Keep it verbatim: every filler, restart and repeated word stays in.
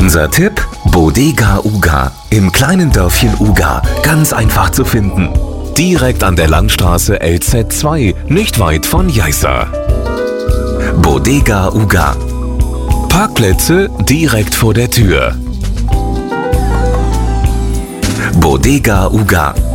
Unser Tipp: Bodega Uga im kleinen Dörfchen Uga, ganz einfach zu finden. Direkt an der Landstraße L Z zwei, nicht weit von Jeisser. Bodega Uga. Parkplätze direkt vor der Tür. Bodega Uga.